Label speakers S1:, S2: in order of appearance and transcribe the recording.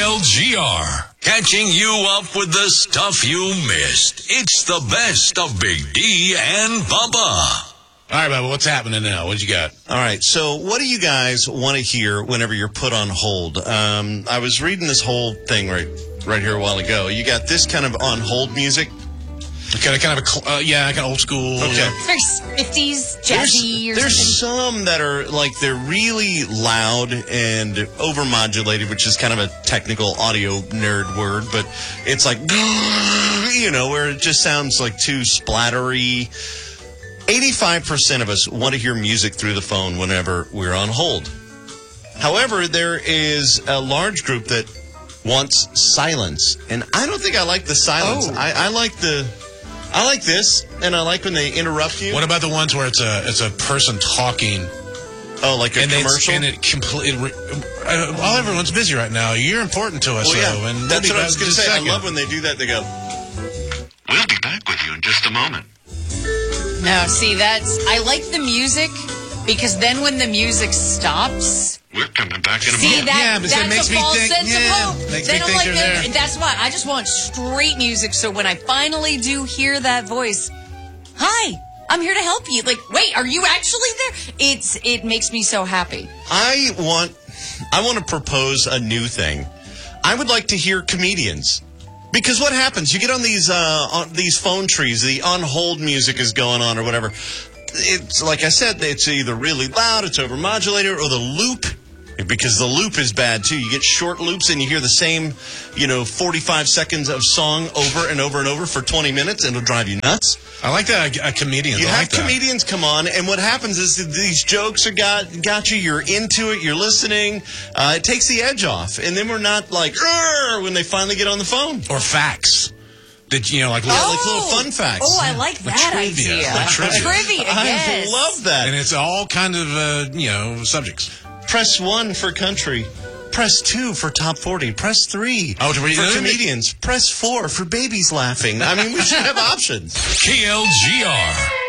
S1: KLGR, catching you up with the stuff you missed. It's the best of Big D and Bubba.
S2: All right, Bubba, what's happening now? What you got?
S3: All right, so what do you guys want to hear whenever you're put on hold? I was reading this whole thing right here a while ago. You got this kind of on hold music.
S2: Kind of old school.
S3: Okay.
S4: Very 50s, jazzy
S3: There's some that are like they're really loud and overmodulated, which is kind of a technical audio nerd word, but it's like, where it just sounds like too splattery. 85% of us want to hear music through the phone whenever we're on hold. However, there is a large group that wants silence, and I don't think I like the silence.
S4: Oh.
S3: I like this, and I like when they interrupt you.
S2: What about the ones where it's a person talking?
S3: Oh, like a commercial?
S2: While everyone's busy right now, you're important to us.
S3: Well, yeah,
S2: and
S3: that's
S2: we'll
S3: what I was going to say. I
S2: second.
S3: love when they do that. They go,
S1: We'll be back with you in just a moment.
S4: No, see, I like the music because then when the music stops...
S1: We're coming back in a
S4: See,
S1: moment.
S4: that's
S2: it makes
S4: a
S2: me
S4: false
S2: think,
S4: sense of hope.
S2: makes
S4: They
S2: me
S4: don't
S2: think
S4: like
S2: they're
S4: that.
S2: there.
S4: That's why I just want straight music. So when I finally do hear that voice, hi, I'm here to help you. Like, wait, are you actually there? It makes me so happy.
S3: I want to propose a new thing. I would like to hear comedians. Because what happens? You get on these phone trees, the on-hold music is going on or whatever. It's like I said, it's either really loud, it's overmodulated, or the loop. Because the loop is bad, too. You get short loops and you hear the same, 45 seconds of song over and over and over for 20 minutes, and it'll drive you nuts.
S2: I like that. Comedians.
S3: You
S2: I
S3: have
S2: like that.
S3: comedians come on, and what happens is that these jokes are got you. You're into it. You're listening. It takes the edge off, and then we're not like when they finally get on the phone.
S2: Or facts.
S3: Like little fun facts.
S4: Oh, I like that
S2: trivia.
S4: idea.
S2: Like trivia.
S4: Yes.
S3: I love that.
S2: And it's all kind of subjects.
S3: Press 1 for country. Press 2 for top 40. Press 3 for comedians. Press 4 for babies laughing. I mean, we should have options.
S1: KLGR.